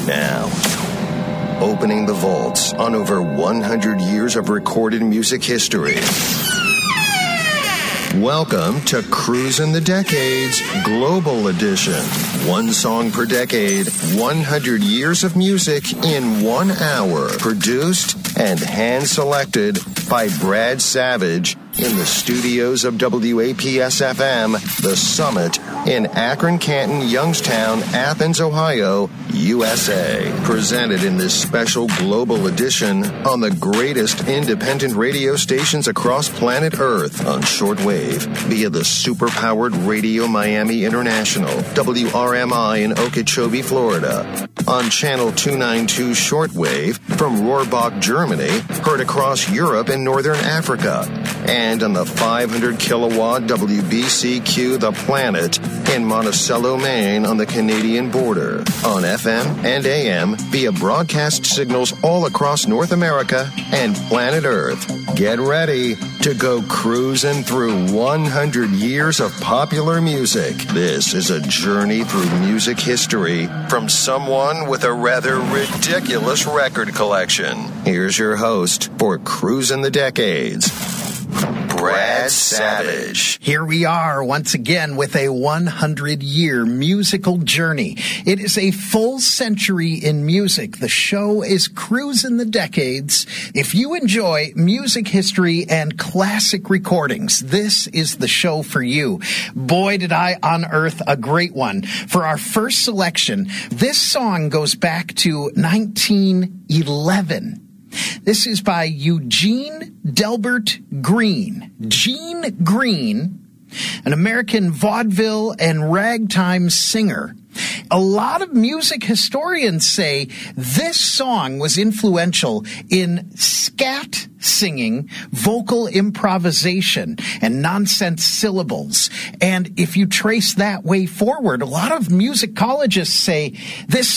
Now, opening the vaults on over 100 years of recorded music history. Welcome to Cruisin' the Decades Global Edition. One song per decade, 100 years of music in 1 hour. Produced and hand-selected by Brad Savage in the studios of WAPS-FM, The Summit in Akron, Canton, Youngstown, Athens, Ohio, USA. Presented in this special global edition on the greatest independent radio stations across planet Earth on shortwave via the super-powered Radio Miami International, WRMI in Okeechobee, Florida. On Channel 292 shortwave from Rohrbach, Germany, heard across Europe and Northern Africa. And on the 500 kilowatt WBCQ The Planet in Monticello, Maine on the Canadian border. On FM and AM via broadcast signals all across North America and planet Earth. Get ready to go cruising through 100 years of popular music. This is a journey through music history from someone with a rather ridiculous record collection. Here's your host for Cruisin' the Decades, Brad Savage. Here we are once again with a 100-year musical journey. It is a full century in music. The show is Cruisin' the Decades. If you enjoy music history and classic recordings, this is the show for you. Boy, did I unearth a great one. For our first selection, this song goes back to 1911. This is by Eugene Delbert Green. Gene Green, an American vaudeville and ragtime singer. A lot of music historians say this song was influential in scat singing, vocal improvisation, and nonsense syllables. And if you trace that way forward, a lot of musicologists say this